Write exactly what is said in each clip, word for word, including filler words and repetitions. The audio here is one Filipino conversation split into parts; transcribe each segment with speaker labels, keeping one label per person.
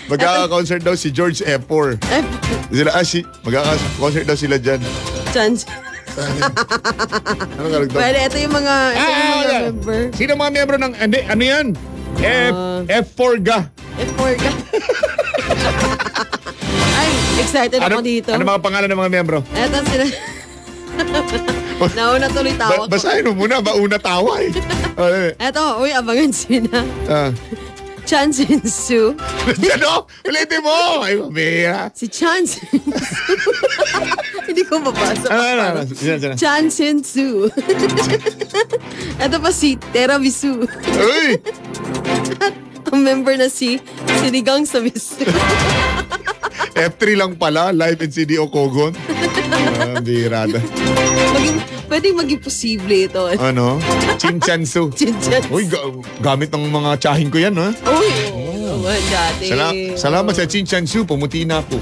Speaker 1: Magkaka-concert daw si George Epor. Sila, ah, si, magkaka-concert daw sila dyan.
Speaker 2: Chance.
Speaker 1: Ano karagdag?
Speaker 2: Well, ito yung mga, ito yung
Speaker 1: Ah,
Speaker 2: mga
Speaker 1: ah,
Speaker 2: member.
Speaker 1: Sino mga miyembro ng, hindi, ano yan? F,
Speaker 2: Ah.
Speaker 1: F four ga.
Speaker 2: F four ka. Ay, excited
Speaker 1: Ano,
Speaker 2: ako dito.
Speaker 1: ano mga pangalan ng mga miyembro?
Speaker 2: Eto sila. Nauna tuloy tawa
Speaker 1: Ba-
Speaker 2: ko.
Speaker 1: basahin mo muna, bauna tawa eh. Oh, eh.
Speaker 2: Eto, uy, abangan sila.
Speaker 1: Ah.
Speaker 2: Chance and Sue.
Speaker 1: Ano? Ulitin mo! Ay, mabira.
Speaker 2: Si Chance and Sue. Hindi ko mabasa.
Speaker 1: Ano, ano, ano? Yan, yan.
Speaker 2: Chance and Sue. Eto pa si Tiramisu.
Speaker 1: Uy!
Speaker 2: Ang member na si Sinigang sa Misu.
Speaker 1: F three lang pala, live in C D O Kogon. Ah, birada.
Speaker 2: Maging, pwedeng maging posible ito.
Speaker 1: Ano? Chinchansu.
Speaker 2: Chinchansu.
Speaker 1: Uy, ga- gamit ng mga tsahin ko yan, ha?
Speaker 2: Uy, oo naman dati.
Speaker 1: Sala- salamat sa Chinchansu, pumuti na po.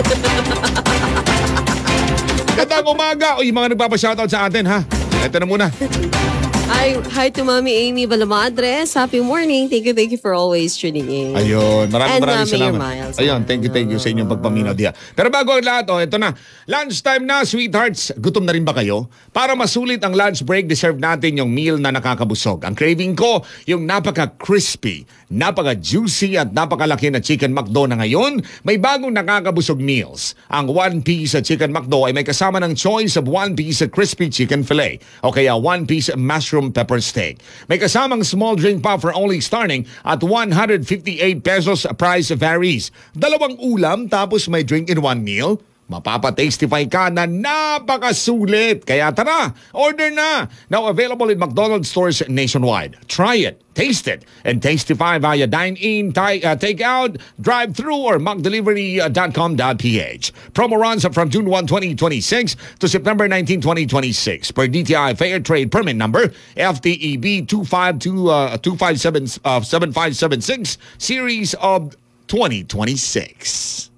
Speaker 1: Gandang umaga. Uy, mga nagpapa-shoutout sa atin, ha? Ito na muna.
Speaker 2: Hi, hi to Mami Amy Balamadres. Happy morning. Thank you, thank you for always tuning in.
Speaker 1: Ayun, maraming
Speaker 2: And
Speaker 1: maraming
Speaker 2: Mami
Speaker 1: salamat.
Speaker 2: Miles.
Speaker 1: Ayun, thank you, thank you sa inyong pagpaminaw diya. Pero bago ang lahat, oh, ito na. Lunchtime na, sweethearts. Gutom na rin ba kayo? Para masulit ang lunch break, deserve natin yung meal na nakakabusog. Ang craving ko, yung napaka-crispy, napaka-juicy at napakalaki na Chicken McDo na ngayon, may bagong nakakabusog meals. Ang One Piece Chicken McDo ay may kasama ng choice of One Piece Crispy Chicken Filet o kaya One Piece Mushroom Pepper Steak. May kasamang small drink pa for only starting at one hundred fifty-eight pesos. Price varies. Dalawang ulam tapos may drink in one meal. Mapapa-tastify ka na napakasulit. Kaya tara, order na. Now available in McDonald's stores nationwide. Try it, taste it, and tastify via dine-in, ti- uh, take-out, drive-thru, or mc delivery dot com dot p h. Promo runs from June first, twenty twenty-six to September nineteenth, twenty twenty-six. Per D T I Fair Trade Permit Number F T E B two five two five seven seven six Series of twenty twenty-six.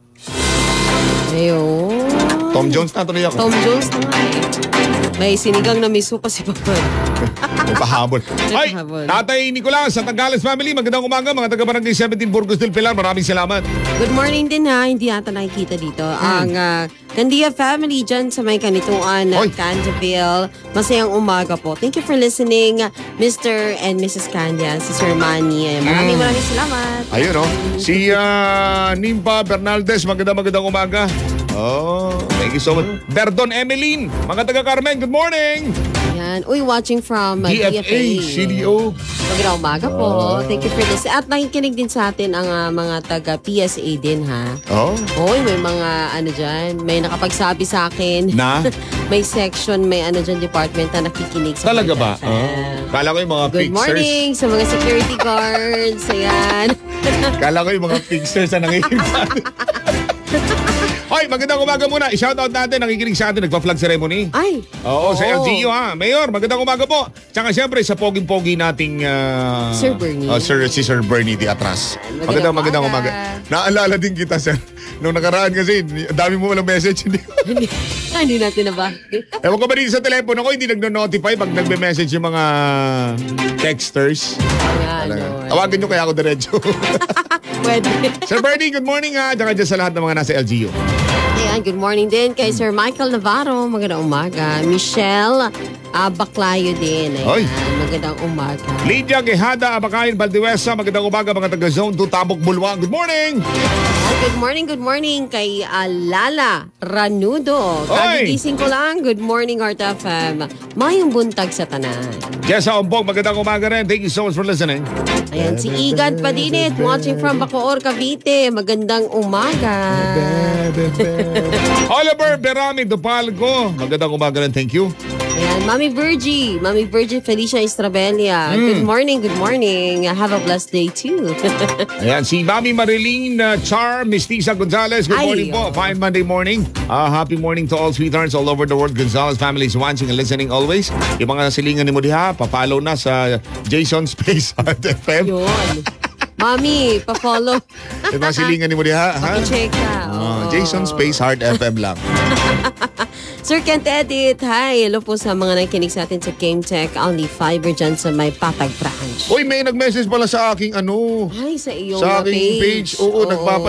Speaker 2: Ayun.
Speaker 1: Tom Jones na tuloy ako.
Speaker 2: Tom Jones na nga eh. May sinigang na miso pa si Papa.
Speaker 1: May pahabol. Ay,
Speaker 2: pahabol.
Speaker 1: Tatay Nicolas sa Tagales family. Magandang umaga mga taga-barangay seventeen Burgos del Pilar. Maraming salamat.
Speaker 2: Good morning din ha. Hindi ata nakikita dito. Ang uh, Candia family dyan sa may kanituan
Speaker 1: Oy.
Speaker 2: ng Candiaville. Masayang umaga po. Thank you for listening, Mister and Missus Candia, si Sir Manny. Maraming
Speaker 1: Mm.
Speaker 2: maraming salamat.
Speaker 1: Ayun oh. Si uh, Nimpa Bernaldez. Magandang magandang umaga. Oh, thank you so much. Berdon Emeline. Mga taga-Carmen, good morning.
Speaker 2: Yan. Uy, watching from uh,
Speaker 1: D F A, C D O.
Speaker 2: Magandang umaga po. Thank you for this. At nakikinig din sa atin ang uh, mga taga-P S A din ha.
Speaker 1: Oh.
Speaker 2: Uy, may mga ano dyan. May nakapagsabi sa akin.
Speaker 1: Na?
Speaker 2: May section, may ano dyan, department na nakikinig sa
Speaker 1: Talaga ba?
Speaker 2: F M.
Speaker 1: Oh. Kala ko yung mga
Speaker 2: Good
Speaker 1: fixers.
Speaker 2: morning sa mga security guards. Ayan.
Speaker 1: Kala ko yung mga fixers na nangikinig sa atin. Hoy, magandang umaga muna. I-shoutout natin, nakikinig sa atin, nagpa-flag ceremony.
Speaker 2: Ay.
Speaker 1: Oo, sa
Speaker 2: Oo.
Speaker 1: L G U ha. Mayor, magandang umaga po. Tsaka siyempre sa poging-pogi nating uh,
Speaker 2: Sir Bernie.
Speaker 1: uh, Sir, si Sir Bernie di Atras. Magandang, magandang
Speaker 2: Magandang
Speaker 1: umaga.
Speaker 2: umaga.
Speaker 1: Naalala din kita, sir. Nung nakaraan kasi, ang dami mo walang message. Hindi ko.
Speaker 2: Hindi, ah, hindi natin na ba?
Speaker 1: Ewan ko ba dito sa telepono ko, hindi nagno-notify pag nagme-message yung mga texters.
Speaker 2: Ayan,
Speaker 1: Talaga.
Speaker 2: no.
Speaker 1: Tawagan nyo kaya ako diretso.
Speaker 2: Pwede.
Speaker 1: Sir Bernie, good morning ha. Tsaka dyan sa lahat ng mga nasa L G U.
Speaker 2: Ayan, good morning din kay Sir Michael Navarro. Magandang umaga. Michelle uh, Baclayo din. Ayan,
Speaker 1: Oy.
Speaker 2: magandang umaga.
Speaker 1: Lydia Quejada, Abakain, Valdiwesa. Magandang umaga mga taga-Zone two, Tabok, Bulwa. Good morning!
Speaker 2: Ah, good morning, good morning kay uh, Lala Ranudo.
Speaker 1: Oy.
Speaker 2: Kagigising ko lang. Good morning, Heart F M. Mayong buntag sa tanan.
Speaker 1: Jessa Ompong, magandang umaga rin. Thank you so much for listening.
Speaker 2: Ayan, si Igad Padinit, watching from Bacoor, Cavite. Magandang umaga.
Speaker 1: Oliver Berami Dupalco, magandang umaga rin. Thank you.
Speaker 2: Ayan, Mami Virgie. Mami Virgie Felicia Estrabelia.
Speaker 1: Mm.
Speaker 2: Good morning, good morning. Have a blessed day too.
Speaker 1: Ayan, si Mami Marilyn uh, Char Mistiza Gonzalez. Good
Speaker 2: Ay,
Speaker 1: morning po.
Speaker 2: oh.
Speaker 1: Fine Monday morning. Uh, happy morning to all sweethearts all over the world. Gonzalez families watching and listening always. Yung mga silingan ni mo diha, papalo na sa Jason Space Heart F M.
Speaker 2: Yun. Mami, pa-follow.
Speaker 1: Yung mga silingan ni mo diha, ha?
Speaker 2: Paki-check ka.
Speaker 1: Uh,
Speaker 2: Oo.
Speaker 1: Jason Space Heart F M lang.
Speaker 2: Sir Kent Edit, hi. Hello po sa mga nakikinig sa atin sa Game Tech. Only Fiber dyan sa may Patag branch.
Speaker 1: Uy, may nag-message pala sa aking ano,
Speaker 2: Ay, sa iyong
Speaker 1: sa aking page. Oo,
Speaker 2: Oo.
Speaker 1: nagpapa